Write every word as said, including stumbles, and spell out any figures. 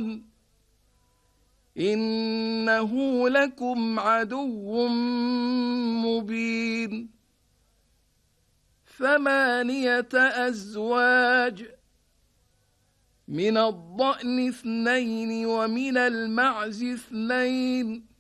الشيطان إنه لكم عدو مبين ثمانية أزواج من الضأن اثنين ومن المعز اثنين